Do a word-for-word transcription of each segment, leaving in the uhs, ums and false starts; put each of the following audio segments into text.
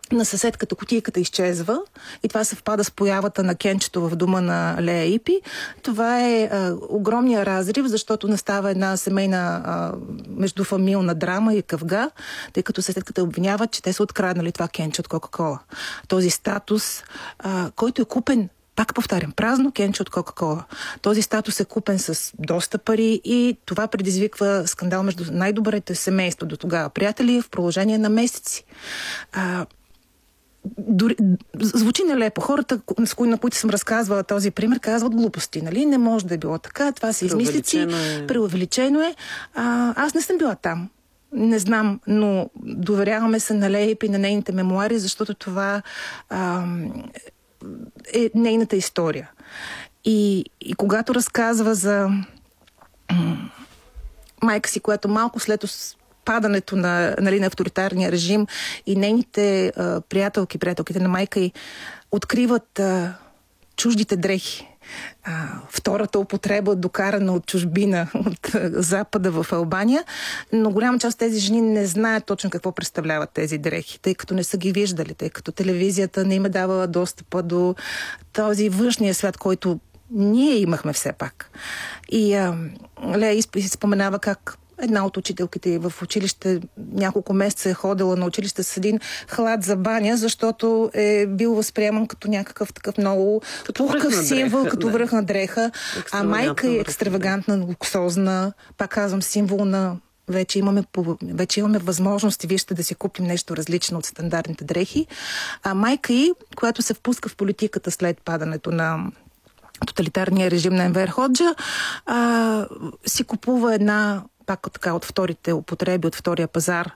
на съседката кутийката изчезва и това съвпада с появата на Кенчето в дома на Лея Ипи. Това е а, огромния разрив, защото настава една семейна а, междуфамилна драма и къвга, тъй като съседката обвинява, че те са откраднали това Кенче от Кока-кола. Този статус, а, който е купен, пак повтарям, празно Кенче от Кока-кола. Този статус е купен с доста пари и това предизвиква скандал между най-добрите семейства до тогава приятели в продължение на месеци. А, Дори, звучи нелепо. Хората, с кои, на които съм разказвала този пример, казват глупости, нали? Не може да е било така, това са измислици, е... преувеличено е. А, аз не съм била там. Не знам, но доверяваме се на Лея Ипи, на нейните мемуари, защото това а, е нейната история. И, и когато разказва за м- майка си, която малко след падането на, нали, на авторитарния режим и нейните а, приятелки, приятелките на майка й откриват а, чуждите дрехи. А, втората употреба, докарана от чужбина, от а, Запада в Албания, но голяма част от тези жени не знаят точно какво представляват тези дрехи, тъй като не са ги виждали, тъй като телевизията не им е давала достъпа до този външния свят, който ние имахме все пак. И а, Лея Ипи споменава как една от учителките в училище няколко месеца е ходила на училище с един халат за баня, защото е бил възприеман като някакъв такъв много пухкав символ, като да. Връх на дреха. А майка е екстравагантна, луксозна, пак казвам, символ на вече имаме, вече имаме възможности, вижте, да си купим нещо различно от стандартните дрехи. А майка й, която се впуска в политиката след падането на тоталитарния режим на Енвер Ходжа, а, си купува една пак така от вторите употреби, от втория пазар,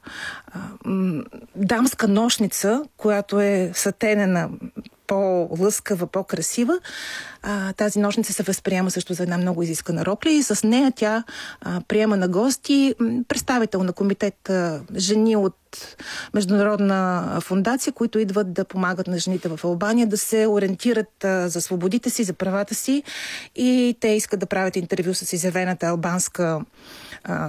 дамска нощница, която е сатенена, по-лъскава, по-красива. А, тази нощница се възприема също за една много изискана рокля и с нея тя а, приема на гости представител на комитет а, жени от международна фондация, които идват да помагат на жените в Албания да се ориентират а, за свободите си, за правата си и те искат да правят интервю с изявената албанска а,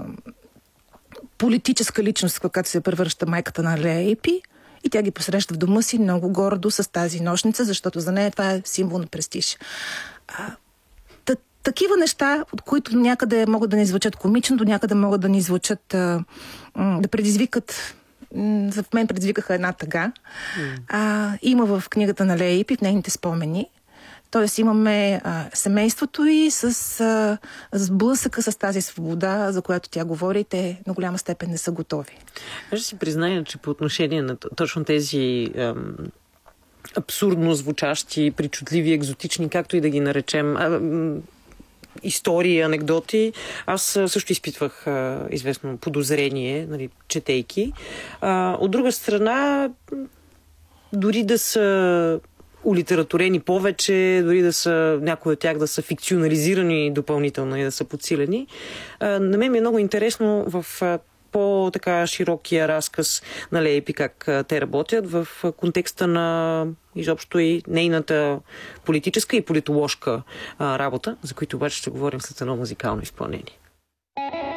политическа личност, когато се превръща майката на Лея Ипи. И тя ги посреща в дома си много гордо с тази нощница, защото за нея това е символ на престиж. А, та, такива неща, от които някъде могат да ни звучат комично, до някъде могат да ни звучат, а, да предизвикат, за мен предизвикаха една тъга. Mm. А, има в книгата на Лея Ипи, в нейните спомени. Тоест имаме а, семейството и с а, сблъсъка с тази свобода, за която тя говори, те на голяма степен не са готови. Аз ще си призная, че по отношение на точно тези ам, абсурдно звучащи, причудливи, екзотични, както и да ги наречем, ам, истории, анекдоти, аз също изпитвах а, известно подозрение, нали, четейки. А, от друга страна, дори да са улитературени повече, дори да са някои от тях да са фикционализирани допълнително и да са подсилени. На мен ми е много интересно в по-така широкия разказ на Лея Ипи как те работят в контекста на изобщо и нейната политическа и политоложка работа, за които обаче ще говорим след едно музикално изпълнение.